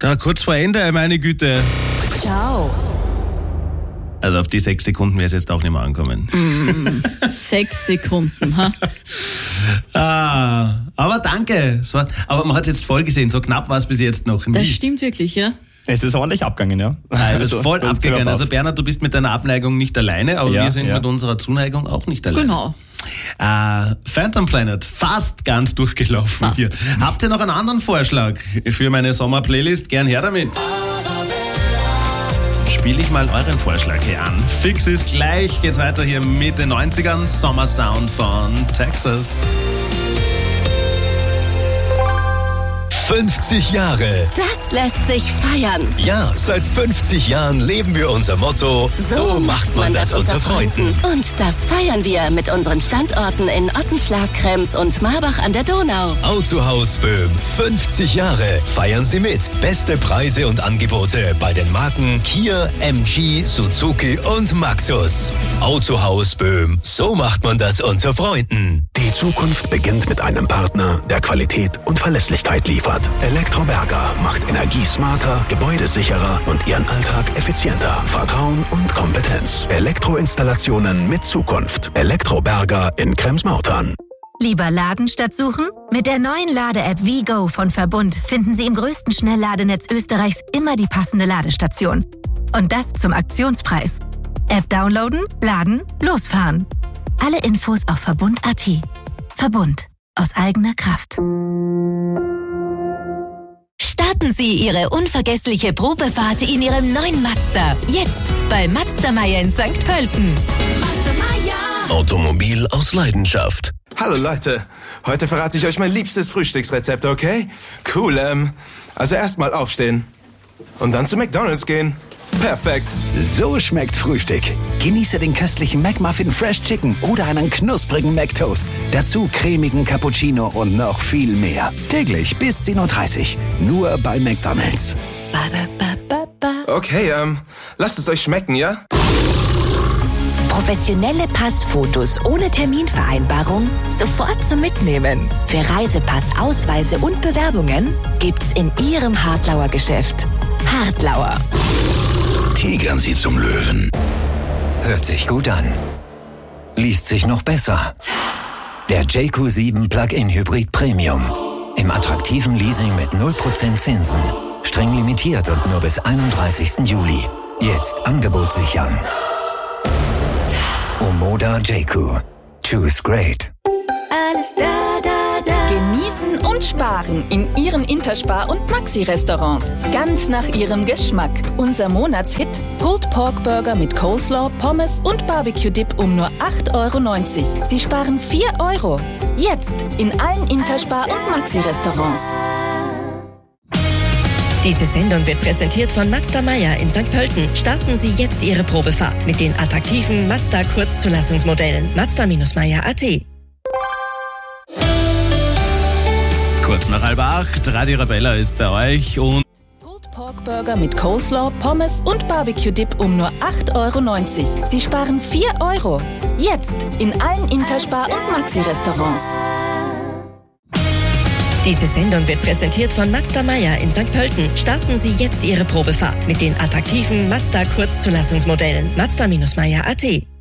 Da kurz vor Ende, meine Güte. Ciao. Also auf die 6 Sekunden wäre es jetzt auch nicht mehr ankommen. 6 Sekunden, ha? Aber danke. Aber man hat es jetzt voll gesehen, so knapp war es bis jetzt noch nie. Das stimmt wirklich, ja? Es ist ordentlich abgegangen, ja. Nein, es ist voll abgegangen. Also Bernhard, du bist mit deiner Abneigung nicht alleine, aber wir sind mit unserer Zuneigung auch nicht alleine. Genau. Phantom Planet, fast ganz durchgelaufen hier. Habt ihr noch einen anderen Vorschlag für meine Sommerplaylist? Gern her damit. Spiele ich mal euren Vorschlag hier an. Fix ist gleich, geht's weiter hier mit den 90ern. Sommersound von Texas. 50 Jahre. Das lässt sich feiern. Ja, seit 50 Jahren leben wir unser Motto, so macht man das unter Freunden. Und das feiern wir mit unseren Standorten in Ottenschlag, Krems und Marbach an der Donau. Autohaus Böhm, 50 Jahre. Feiern Sie mit. Beste Preise und Angebote bei den Marken Kia, MG, Suzuki und Maxus. Autohaus Böhm, so macht man das unter Freunden. Die Zukunft beginnt mit einem Partner, der Qualität und Verlässlichkeit liefert. Elektroberger macht Energie smarter, gebäudesicherer und Ihren Alltag effizienter. Vertrauen und Kompetenz. Elektroinstallationen mit Zukunft. Elektroberger in Krems-Mautern. Lieber laden statt suchen? Mit der neuen Lade-App WeGo von Verbund finden Sie im größten Schnellladenetz Österreichs immer die passende Ladestation. Und das zum Aktionspreis. App downloaden, laden, losfahren. Alle Infos auf Verbund.at. Verbund. Aus eigener Kraft. Starten Sie Ihre unvergessliche Probefahrt in Ihrem neuen Mazda. Jetzt bei Mazda Meier in St. Pölten. Automobil aus Leidenschaft. Hallo Leute, heute verrate ich euch mein liebstes Frühstücksrezept, okay? Cool, also erstmal aufstehen und dann zu McDonald's gehen. Perfekt. So schmeckt Frühstück. Genieße den köstlichen McMuffin Fresh Chicken oder einen knusprigen McToast. Dazu cremigen Cappuccino und noch viel mehr. Täglich bis 10:30 Uhr. Nur bei McDonald's. Okay, lasst es euch schmecken, ja? Professionelle Passfotos ohne Terminvereinbarung sofort zum Mitnehmen. Für Reisepass, Ausweise und Bewerbungen gibt's in Ihrem Hartlauer Geschäft. Hartlauer. Tigern Sie zum Löwen. Hört sich gut an. Liest sich noch besser. Der JQ7 Plug-in Hybrid Premium. Im attraktiven Leasing mit 0% Zinsen. Streng limitiert und nur bis 31. Juli. Jetzt Angebot sichern. Omoda JQ. Choose great. Alles da, da, da. Genießen und sparen in Ihren Interspar- und Maxi-Restaurants. Ganz nach Ihrem Geschmack. Unser Monatshit: Pulled Pork Burger mit Coleslaw, Pommes und Barbecue-Dip um nur 8,90 €. Sie sparen 4 €. Jetzt in allen Interspar- und Maxi-Restaurants. Diese Sendung wird präsentiert von Mazda Meier in St. Pölten. Starten Sie jetzt Ihre Probefahrt mit den attraktiven Mazda Kurzzulassungsmodellen. Mazda-Meier.at. Kurz nach 7:30, Radio Arabella ist bei euch und Pulled Pork Burger mit Coleslaw, Pommes und Barbecue-Dip um nur 8,90 €. Sie sparen 4 €. Jetzt in allen Interspar- und Maxi-Restaurants. Diese Sendung wird präsentiert von Mazda Meier in St. Pölten. Starten Sie jetzt Ihre Probefahrt mit den attraktiven Mazda Kurzzulassungsmodellen. Mazda-Meier.at.